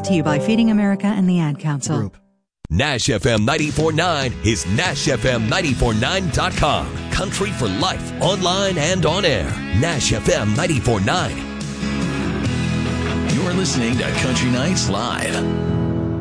to you by Feeding America and the Ad Council. Nash FM 94.9 is NashFM949.com. Country for life, online and on air. Nash FM 94.9. You're listening to Country Nights Live.